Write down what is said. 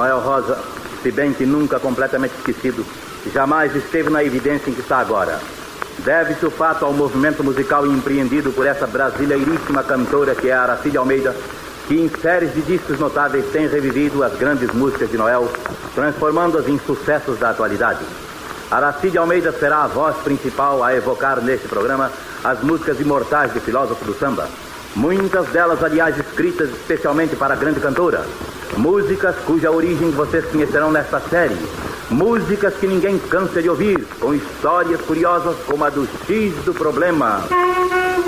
Noel Rosa, se bem que nunca completamente esquecido, jamais esteve na evidência em que está agora. Deve-se o fato ao movimento musical empreendido por essa brasileiríssima cantora que é Aracide Almeida, que em séries de discos notáveis tem revivido as grandes músicas de Noel, transformando-as em sucessos da atualidade. Aracide Almeida será a voz principal a evocar neste programa as músicas imortais do filósofo do samba. Muitas delas, aliás, escritas especialmente para a grande cantora. Músicas cuja origem vocês conhecerão nesta série. Músicas que ninguém cansa de ouvir, com histórias curiosas como a do X do Problema.